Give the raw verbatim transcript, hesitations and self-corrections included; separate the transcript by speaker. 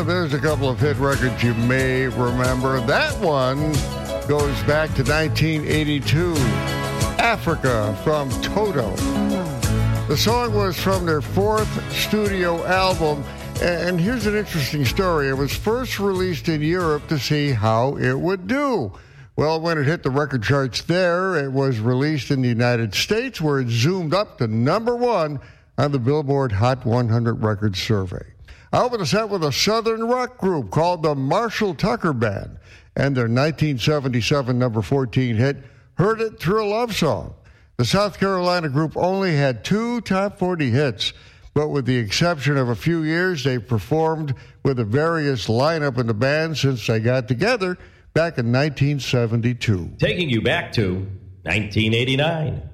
Speaker 1: Yeah, there's a couple of hit records you may remember. That one goes back to nineteen eighty-two. Africa from Toto. The song was from their fourth studio album. And here's an interesting story. It was first released in Europe to see how it would do. Well, when it hit the record charts there, it was released in the United States, where it zoomed up to number one on the Billboard Hot one hundred Records survey. I opened the set with a southern rock group called the Marshall Tucker Band and their nineteen seventy-seven number fourteen hit, Heard It Through a Love Song. The South Carolina group only had two top forty hits, but with the exception of a few years, they've performed with a various lineup in the band since they got together back in nineteen seventy-two.
Speaker 2: Taking you back to nineteen eighty-nine.